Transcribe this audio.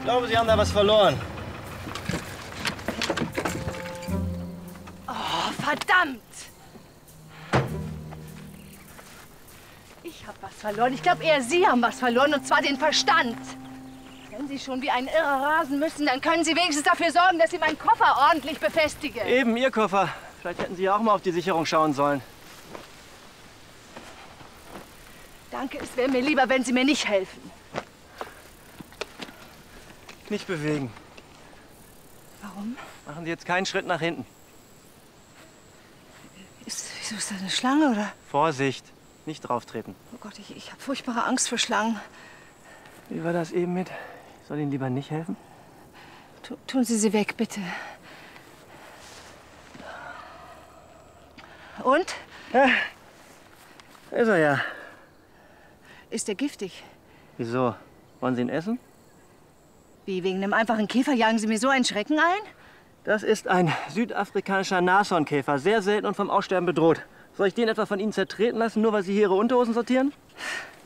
glaube, Sie haben da was verloren. Oh, verdammt! Ich habe was verloren. Ich glaube, eher Sie haben was verloren, und zwar den Verstand. Wenn Sie schon wie ein Irrer rasen müssen, dann können Sie wenigstens dafür sorgen, dass Sie meinen Koffer ordentlich befestigen. Eben, Ihr Koffer. Vielleicht hätten Sie ja auch mal auf die Sicherung schauen sollen. Danke, es wäre mir lieber, wenn Sie mir nicht helfen. Nicht bewegen. Warum? Machen Sie jetzt keinen Schritt nach hinten. Wieso ist da eine Schlange, oder? Vorsicht, nicht drauf treten. Oh Gott, ich habe furchtbare Angst vor Schlangen. Wie war das eben mit? Ich soll Ihnen lieber nicht helfen? Tun Sie sie weg, bitte. Und? Ja, ist er ja. Ist er giftig? Wieso? Wollen Sie ihn essen? Wie, wegen einem einfachen Käfer jagen Sie mir so einen Schrecken ein? Das ist ein südafrikanischer Nashornkäfer, sehr selten und vom Aussterben bedroht. Soll ich den etwa von Ihnen zertreten lassen, nur weil Sie hier Ihre Unterhosen sortieren?